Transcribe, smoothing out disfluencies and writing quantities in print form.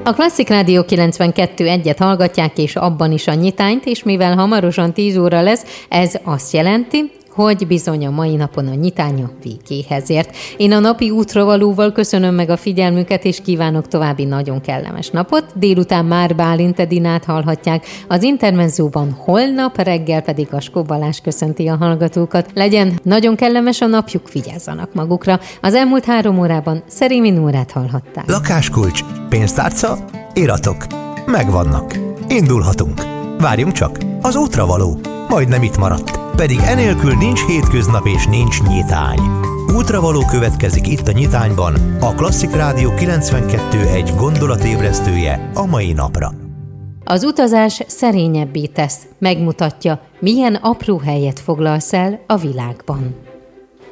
A Klasszik Rádió 92.1-et hallgatják, és abban is a nyitányt, és mivel hamarosan 10 óra lesz, ez azt jelenti, hogy bizony a mai napon a nyitánya végéhez ért. Én a napi útravalóval köszönöm meg a figyelmüket, és kívánok további nagyon kellemes napot. Délután már Bálint Edinát hallhatják, az Intermezzóban holnap reggel pedig Askó Balázs köszönti a hallgatókat. Legyen nagyon kellemes a napjuk, vigyázzanak magukra. Az elmúlt 3 órában Szerémi Nórát hallhatták. Lakáskulcs, pénztárca, iratok. Megvannak. Indulhatunk. Várjunk csak, az útravaló majdnem itt maradt. Pedig enélkül nincs hétköznap és nincs nyitány. Útravaló következik itt a nyitányban, a Klasszik Rádió 92.1 gondolatébresztője a mai napra. Az utazás szerényebbé tesz, megmutatja, milyen apró helyet foglalsz el a világban.